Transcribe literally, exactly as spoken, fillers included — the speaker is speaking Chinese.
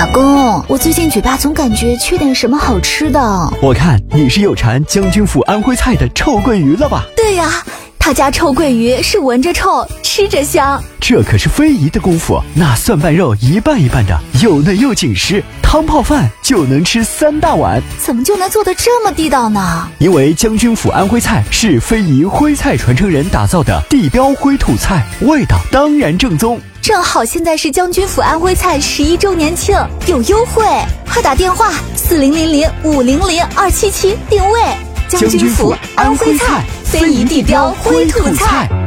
老公，我最近嘴巴总感觉缺点什么好吃的。 我看你是有馋将军府安徽菜的臭鳜鱼了吧？ 对呀，他家臭鳜鱼是闻着臭，吃着香。 这可是非遗的功夫，那蒜瓣肉一半一半的，又嫩又紧实，汤泡饭就能吃三大碗。 怎么就能做得这么地道呢？ 因为将军府安徽菜是非遗徽菜传承人打造的地标徽土菜，味道当然正宗。 正好现在是将军府安徽菜十一周年庆，有优惠，快打电话四零零零五零零二七七定位。 将军府安徽菜，非遗地标徽土菜。